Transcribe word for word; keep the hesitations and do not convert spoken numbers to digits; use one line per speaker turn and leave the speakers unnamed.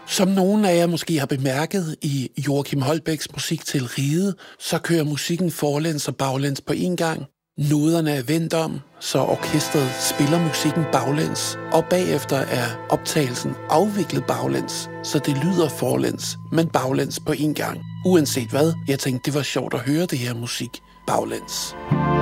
Som nogle af jer måske har bemærket i Joachim Holbæks musik til Riget, så kører musikken forlæns og baglæns på en gang. Noderne er vendt om, så orkestret spiller musikken baglæns, og bagefter er optagelsen afviklet baglæns, så det lyder forlæns, men baglæns på en gang. Uanset hvad, jeg tænkte, det var sjovt at høre det her musik baglæns.